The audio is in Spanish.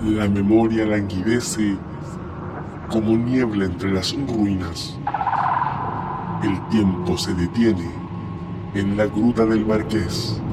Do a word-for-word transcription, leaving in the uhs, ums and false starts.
La memoria languidece como niebla entre las ruinas. El tiempo se detiene en la gruta del Marqués.